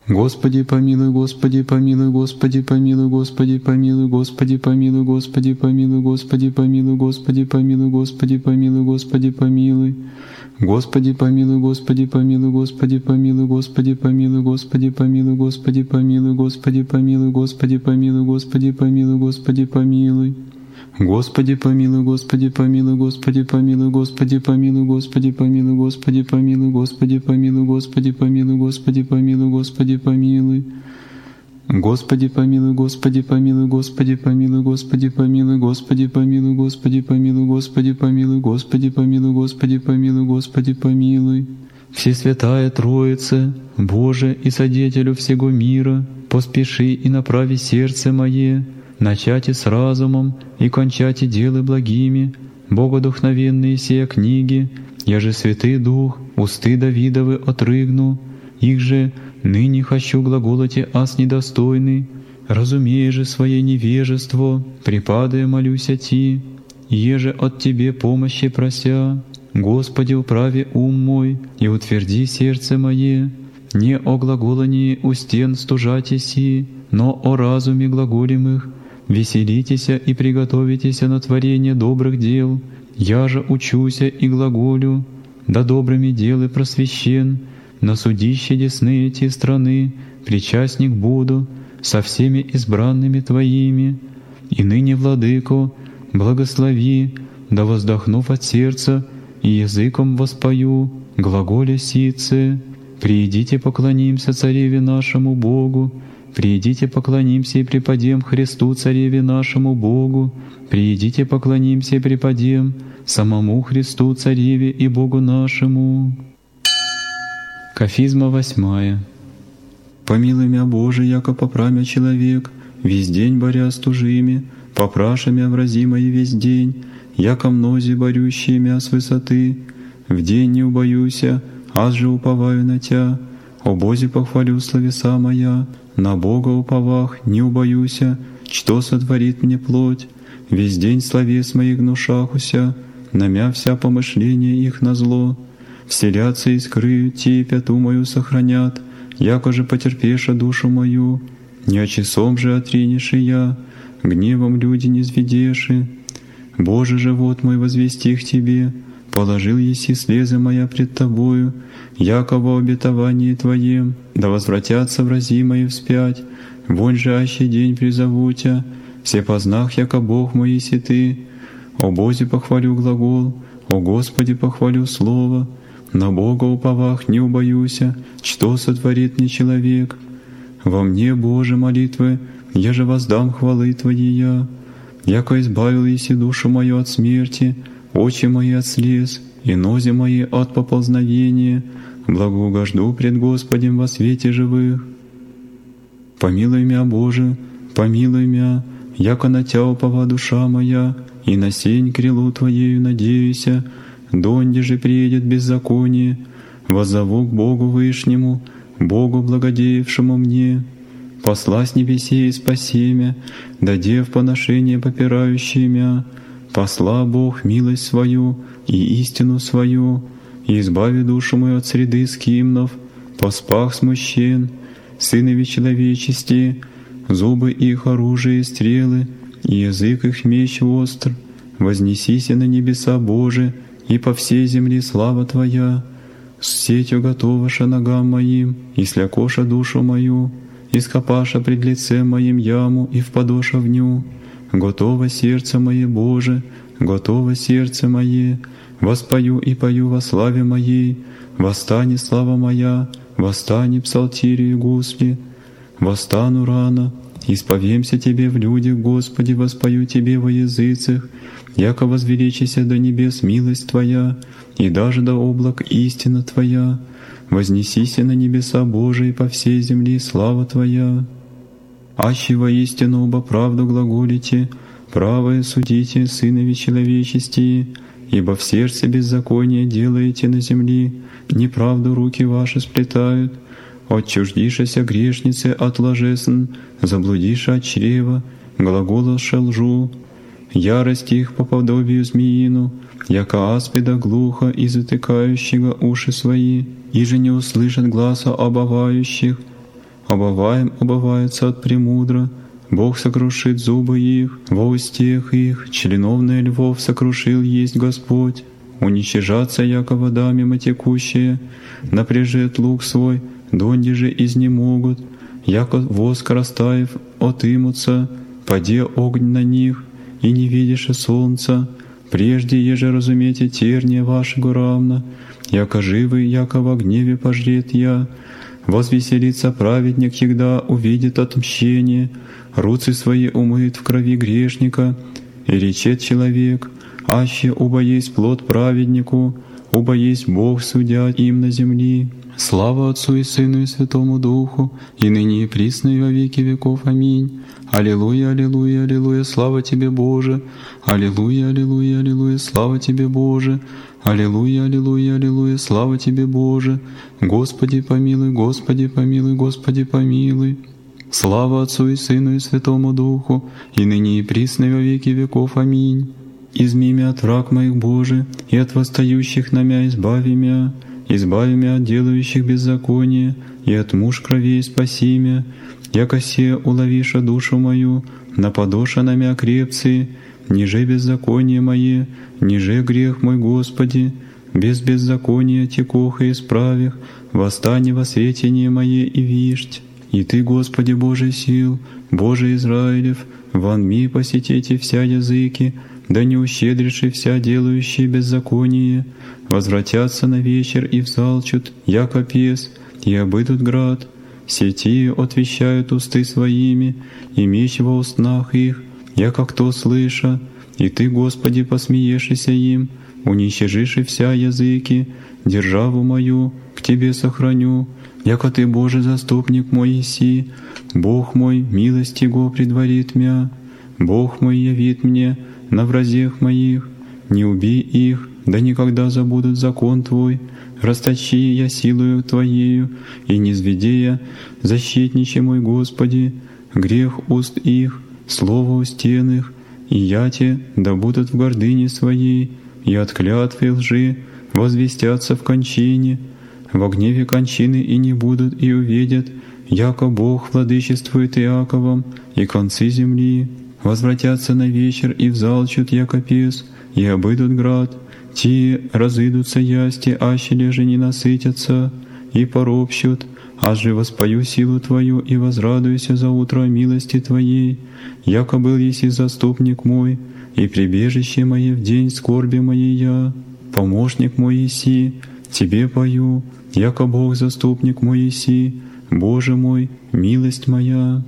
Господи помилуй, Господи помилуй, Господи помилуй, Господи помилуй, Господи помилуй, Господи помилуй, Господи помилуй, Господи помилуй, Господи помилуй, Господи помилуй. Господи помилуй, Господи помилуй, Господи помилуй, Господи помилуй, Господи помилуй, Господи помилуй, Господи помилуй, Господи помилуй, Господи помилуй, Господи помилуй. Господи помилуй, Господи помилуй, Господи помилуй, Господи помилуй, Господи помилуй, Господи помилуй, Господи помилуй, Господи помилуй, Господи помилуй, Господи помилуй. Господи помилуй, Господи помилуй, Господи помилуй, Господи помилуй, Господи помилуй, Господи помилуй, Господи помилуй, Господи помилуй, Господи помилуй, Господи помилуй. Всесвятая Троица, Боже и Содетелю всего мира, поспеши и направи сердце мое, начати с разумом и кончати делы благими, богодухновенные сия книги, я же Святый Дух, усты Давидовы отрыгну, их же ныне хочу глаголоте аз недостойный, разумея же свое невежество, припадая молюся Ти, еже от Тебе помощи прося, Господи, управи ум мой и утверди сердце мое, не о глаголании у стен стужатеси, но о разуме глаголем их, веселитеся и приготовитеся на творение добрых дел, я же учуся и глаголю, да добрыми делы просвещен, на судище десны эти страны причастник буду со всеми избранными Твоими, и ныне, Владыко, благослови, да воздохнув от сердца и языком воспою глаголя сице, приидите поклонимся Цареве нашему Богу, приидите поклонимся и преподем Христу Цареве нашему Богу, приидите поклонимся и преподем самому Христу Цареве и Богу нашему. Кафизма 8. Помилуй мя, Боже, яко попрамя человек, весь день боря с тужими, попраша мя врази мои весь день, яко мнози борющие мя с высоты, в день не убоюся, аз же уповаю на Тя, о Бозе похвалю словеса моя, на Бога уповах не убоюся, что сотворит мне плоть, весь день словес моих гнушахуся, на мя вся помышления их на зло. Вселятся искры, те пяту мою сохранят, яко же потерпеша душу мою, не часом же отринешь и я, гневом люди не зведеши. Боже, живот мой возвести к Тебе, положил еси слезы моя пред Тобою, яко во обетовании Твоем, да возвратятся врази мои вспять, вонь же аще день призову Тя, все познах, яко Бог мой еси Ты. О Бозе похвалю глагол, о Господе похвалю слово, на Бога уповах не убоюся, что сотворит мне человек. Во мне, Боже, молитвы, я же воздам хвалы Твои яко избавил еси душу мою от смерти, очи мои от слез, и нози мои от поползновения, благоугожду пред Господем во свете живых. Помилуй мя, Боже, помилуй мя, яко на Тя упова душа моя, и на сень крилу Твоею надеюся, донде же приедет беззаконие, воззову к Богу Вышнему, Богу благодеявшему мне, посла с небесей спаси мя, даде в поношение попирающие мя, посла Бог милость свою и истину свою, и избави душу мою от среды скимнов, поспах смущен, сынови человечести, зубы их оружие и стрелы, и язык их меч остр, вознесися на небеса Божие, и по всей земле слава Твоя, с сетью готоваша ногам моим, и слякоша душу мою, и скопаша пред лицем моим яму, и впадоша в ню. Готово сердце мое, Боже, готово сердце мое, воспою и пою во славе моей, восстани слава моя, восстани псалтири и гусли, восстану рано, исповемся Тебе в людях, Господи, воспою Тебе во языцах, яко возвеличися до небес милость Твоя, и даже до облак истина Твоя, вознесися на небеса Божии по всей земле слава Твоя. Аще воистину оба правду глаголите, правое судите, сынови человечестие, ибо в сердце беззаконие делаете на земле, неправду руки ваши сплетают, отчуждишася грешницы от ложесн, заблудиша от чрева, глаголоша лжу, ярость их по подобию змеину, яко аспида глухо и затыкающего уши свои, и же не услышат гласа обывающих, обывается от премудро. Бог сокрушит зубы их, во устех их, членовные львов сокрушил есть Господь. Уничижатся, яко вода мимо текущая, напряжет лук свой, донде же изнемогут, яко воск растаев, отымутся, паде огонь на них, и не видишь солнца. Прежде, еже разумете терния вашего равно, яко живы, яко во гневе пожрет я. Возвеселится праведник, когда увидит отмщение, руцы свои умыет в крови грешника, и речет человек: аще убо есть плод праведнику, убо есть Бог, судя им на земли. Слава Отцу и Сыну и Святому Духу, и ныне и присно и во веки веков. Аминь. Аллилуйя, аллилуйя, аллилуйя, слава Тебе, Боже! Аллилуйя, аллилуйя, аллилуйя, слава Тебе, Боже! Аллилуйя, аллилуйя, аллилуйя, слава Тебе, Боже! Господи помилуй, Господи помилуй, Господи помилуй! Слава Отцу и Сыну и Святому Духу, и ныне и присно и во веки веков. Аминь. Изми мя от враг моих, Боже, и от восстающих на мя избави мя. Избави мя от делающих беззаконие, и от муж кровей спаси мя. Яко се уловиша душу мою, нападоша на мя крепцы, ниже беззаконие мое, ниже грех мой, Господи, без беззакония текоха исправих, восстань во светение мое и вишть. И Ты, Господи Божий сил, Боже Израилев, вонми посетите вся языки, да не ущедриши вся делающие беззаконие, возвратятся на вечер и взалчут, яко пес, и обыдут град. Сети отвещают усты своими, и меч во устнах их, яко кто слыша, и Ты, Господи, посмеешься им, уничижишь вся языки, державу мою к Тебе сохраню, яко Ты, Боже, заступник мой еси, Бог мой, милость Его предварит мя, Бог мой явит мне на вразех моих, не убей их, да никогда забудут закон Твой, расточи я силою Твоею, и не низведи я, защитниче мой Господи, грех уст их, слово устен их, и яте да будут в гордыне своей, и от клятвы лжи возвестятся в кончине, во гневе кончины и не будут и увидят, яко Бог владычествует Иаковом, и концы земли возвратятся на вечер и взалчут, яко пес, и обыдут град. Те разыдутся ясти, аще леже не насытятся, и поропщут, аж же воспою силу Твою и возрадуйся за утро милости Твоей, яко был еси заступник мой, и прибежище мое в день скорби моей я, помощник мой еси, Тебе пою, яко Бог заступник мой еси, Боже мой, милость моя.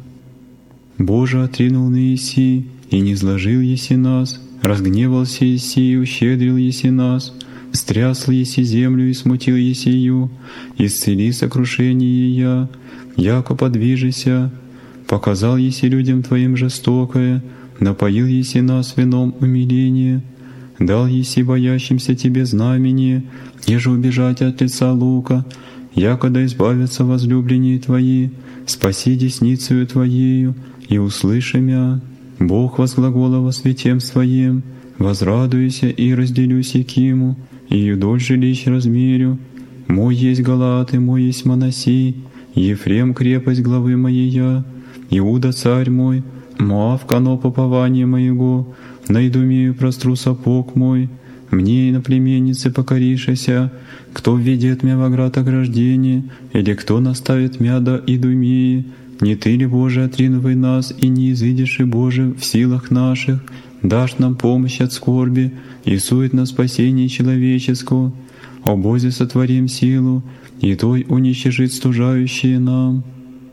Боже, отринул на еси, и не зложил еси нас, разгневался еси и ущедрил еси нас, стрясл еси землю и смутил есию, исцели сокрушение я, яко подвижися, показал еси людям Твоим жестокое, напоил еси нас вином умиления, дал еси боящимся Тебе знамение, еже убежать от лица лука, яко да избавятся возлюбленные Твои, спаси десницею Твоею, и услыши мя. Бог возглагола во святем Своем, возрадуйся и разделюсь якиму, и юдоль жилищ размерю. Мой есть Галаат, и мой есть Манасей, Ефрем крепость главы моей я, Иуда царь мой, Моав кано попование моего, на Идумею простру сапог мой, мне и на племеннице покоришася, кто введет мя в оград ограждения, или кто наставит мя до Идумеи. Не Ты ли, Боже, отринувай нас, и не изыдешь и, Боже, в силах наших, дашь нам помощь от скорби и сует на спасение человеческого. О Бозе сотворим силу, и Той уничижит стужающие нам.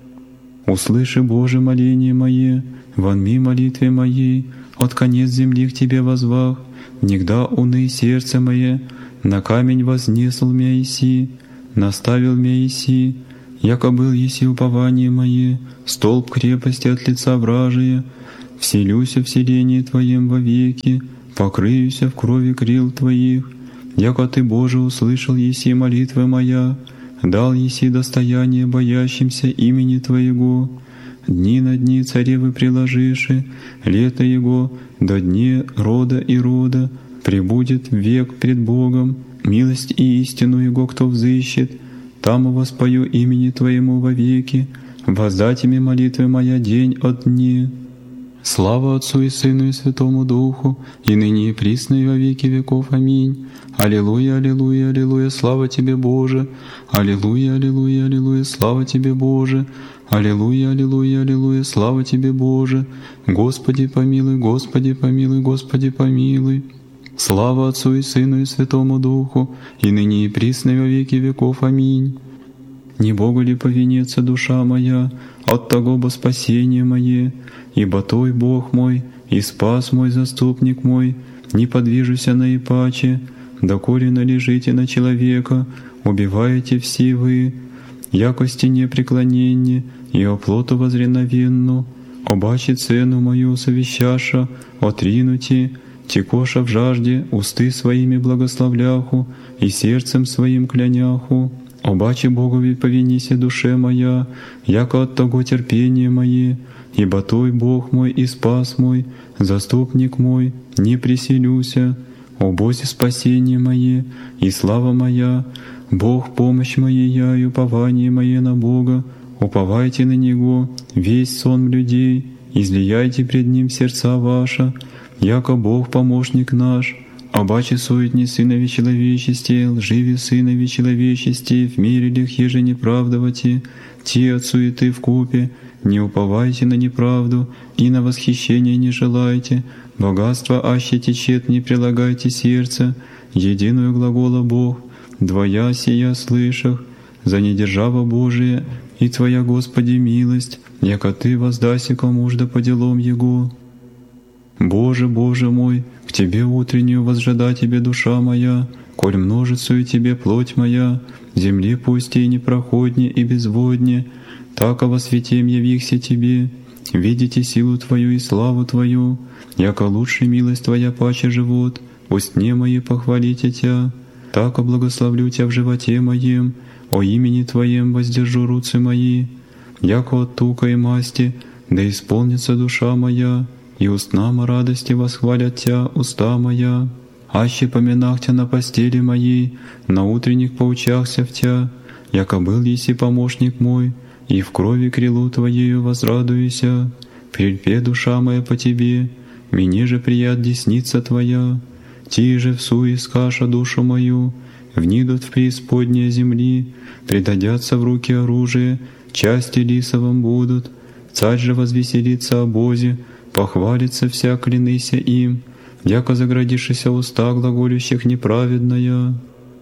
Услыши, Боже, моление мое, вонми молитве моей, от конец земли к Тебе возвах, нигда уны сердце мое, на камень вознесл мя еси, наставил мя еси, яко был еси упование мое, столб крепости от лица вражия, вселюся в селении Твоем вовеки, покрыюся в крови крил Твоих, яко Ты, Боже, услышал еси молитвы моя, дал еси достояние боящимся имени Твоего, дни на дни царевы приложиши, лето Его до дне рода и рода, пребудет век пред Богом, милость и истину Его кто взыщет, там воспою имени Твоему вовеки, воздайте мне молитвы моя день от дни. Слава Отцу и Сыну и Святому Духу, и ныне и присно и во веки веков. Аминь. Аллилуйя, аллилуйя, аллилуйя, слава Тебе, Боже! Аллилуйя, аллилуйя, аллилуйя, слава Тебе, Боже! Аллилуйя, аллилуйя, аллилуйя, слава Тебе, Боже! Господи помилуй, Господи помилуй, Господи помилуй! Слава Отцу и Сыну и Святому Духу, и ныне и присно и во веки веков. Аминь. Не Богу ли повинется душа моя от того бо спасение мое? Ибо Той Бог мой, и спас мой заступник мой, не подвижуся наипаче, доколе належите на человека, убиваете все вы, яко стене преклоненье, и оплоту возреновенну, обаче цену мою совещаша, отринути, текоша в жажде, усты своими благословляху, и сердцем своим кляняху. Обаче Богови повинися душе моя, яко от того терпение мое, ибо Той Бог мой и спас мой, заступник мой, не приселюся. О Бозе спасение мое и слава моя, Бог помощь моя и упование мое на Бога, уповайте на Него весь сон людей, излияйте пред Ним сердца ваша, яко Бог помощник наш. Обаче суетни сынови человечести, лживи сынови человечести, в мире лих еже неправдовати, те от суеты вкупе, не уповайте на неправду и на восхищение не желайте, богатство аще течет, не прилагайте сердце, единую глагола Бог, двоя сия слышах, за недержава Божия и Твоя, Господи, милость, яко Ты воздаси кому-жда по делам Его. Боже, Боже мой, к Тебе утреннюю возжада Тебе душа моя, коль множицую Тебе плоть моя, земли пусти и непроходне и безводне, так во святем явихся Тебе, видите силу Твою и славу Твою, яко лучше милость Твоя паче живот, устне мои похвалите Тя, так благословлю Тя в животе моем, о имени Твоем воздержу руцы мои, яко от тука и масти, да исполнится душа моя, и устнама радости восхвалят Тя уста моя. Аще поминах Тя на постели моей, на утренних поучахся в Тя, яко был еси помощник мой, и в крови крилу Твоею возрадуюся. Прильпе душа моя по Тебе, мне же прият десница Твоя. Ти же всу искаша душу мою, внидут в преисподние земли, предадятся в руки оружие, части лисовым будут. Царь же возвеселится о Бозе, похвалится вся клянися им, яко заградишися уста глаголющих неправедная.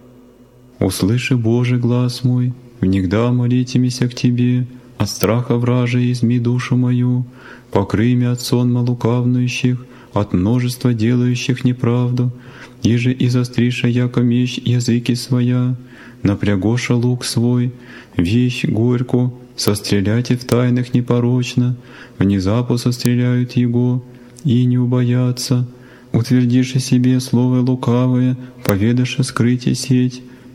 Услыши, Боже, глас мой, внегда молитимися к Тебе, от страха вража изми душу мою, покрый меня от сонма лукавнующих, от множества делающих неправду, иже и застриша яко меч языки своя, напрягоша лук свой, вещь горьку, состреляйте в тайнах непорочно, внезапу состреляют его, и не убоятся. Утвердишь себе слово лукавое, поведашь скрытие сеть,